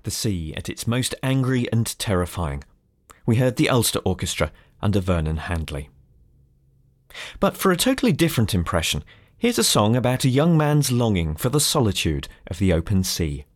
the sea at its most angry and terrifying. We heard the Ulster Orchestra under Vernon Handley. But for a totally different impression, here's a song about a young man's longing for the solitude of the open sea.